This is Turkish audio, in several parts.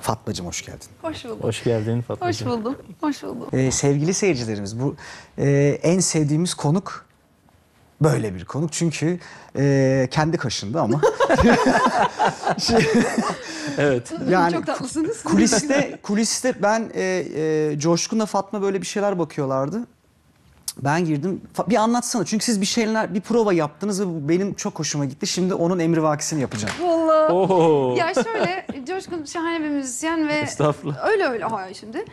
Fatmacığım hoş geldin. Hoş buldum. Hoş geldin Fatma. Hoş buldum. Hoş buldum. Sevgili seyircilerimiz, bu en sevdiğimiz konuk böyle bir konuk. Çünkü kendi kaşındı ama. Evet. Yani Çok tatlısınız. kuliste ben Coşkun'la Fatma böyle bir şeyler bakıyorlardı. Ben girdim. Bir anlatsana. Çünkü siz bir prova yaptınız ve bu benim çok hoşuma gitti. Şimdi onun emrivakisini yapacağım. Vallahi. Oo. Ya şöyle, Coşkun şahane bir müzisyen ve Estağfurullah. öyle hayır şimdi.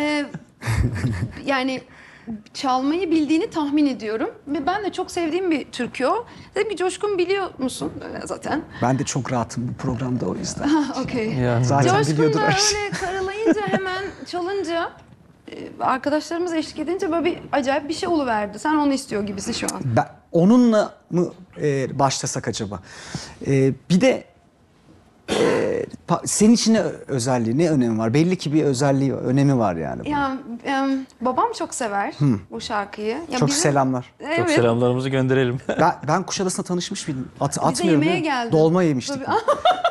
Yani çalmayı bildiğini tahmin ediyorum ve ben de çok sevdiğim bir türkü o. Dedim ki Coşkun biliyor musun? Zaten. Ben de çok rahatım bu programda o yüzden. Okey. Ya. Zaten biliyordur Coşkun'la her şeyi. öyle karalayınca hemen çalınca arkadaşlarımız eşlik edince böyle bir acayip bir şey oluverdi. Sen onu istiyor gibisin şu an. Onunla mı başlasak acaba? Bir de senin için ne özelliği, ne önemi var? Belli ki bir özelliği, önemi var yani. Ya babam çok sever bu şarkıyı. Ya Çok bizim- selamlar. Evet. Çok selamlarımızı gönderelim. Ben Kuşadası'na tanışmış mıydım? Bize Atmıyorum yemeğe değil mi? geldi. Dolma yemiştik. Tabii.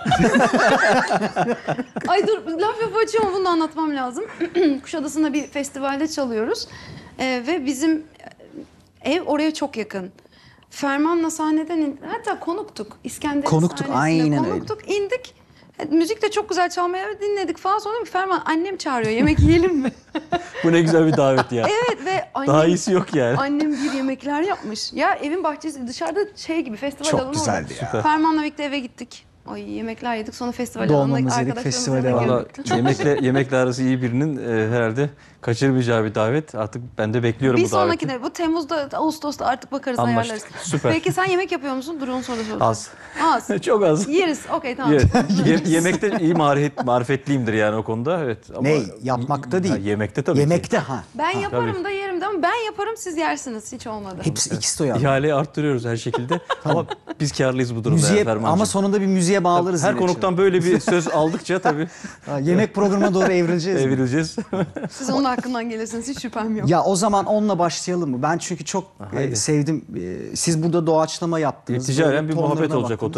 Ay dur laf yapı açıyorum ama bunu da anlatmam lazım. Kuşadası'nda bir festivalde çalıyoruz. Ve bizim ev oraya çok yakın. Ferman'la sahneden hatta konuktuk. İskender'in Konuktuk, sahnesine aynen öyle. konuktuk. İndik. Müzik de çok güzel çalmaya dinledik falan. Sonra Ferman annem çağırıyor yemek yiyelim mi? Bu ne güzel bir davet ya. Evet ve annem, Daha iyisi yok yani. annem bir yemekler yapmış. Ya evin bahçesi dışarıda şey gibi festival Çok alanı güzeldi orada. ya. Ferman'la birlikte eve gittik. Ay yemekler yedik sonra festival Dolmamızı alanında yedik, arkadaşlarımızla festivale yemek devam yedik. Valla yemekle arası iyi birinin herhalde kaçırmayacağı bir davet. Artık ben de bekliyorum Bir bu daveti. sonraki de bu Temmuz'da, Ağustos'ta artık bakarız Anlaştık. ayarlarız. Süper. Peki sen yemek yapıyor musun? Dur onu sonra soracağım. Az. Az. Çok az. Yeriz. Okey tamam. Yemekte iyi marifetliyimdir yani o konuda. Evet. Ama Ne? Yapmakta değil. Ha, yemekte tabii ki. Yemekte ha. Ben yaparım tabii. da yerim de ama ben yaparım siz yersiniz. Hiç olmadı. Hepsi ikisi de o yani. İhaleyi arttırıyoruz her şekilde. Ama biz karlıyız bu durumda. Müziğe, Ferman'cığım. ama sonunda bir müziğe bağlarız. her yine konuktan böyle bir söz aldıkça tabii şimdi. Yemek programına doğru evrileceğiz. evrileceğiz. Siz onun hakkından gelirsiniz. Hiç şüphem yok. Ya o zaman onunla başlayalım mı? Ben çünkü çok Haydi. sevdim. Siz burada doğaçlama yaptınız. Ticaren Böyle bir muhabbet tonlarına olacak o baktınız.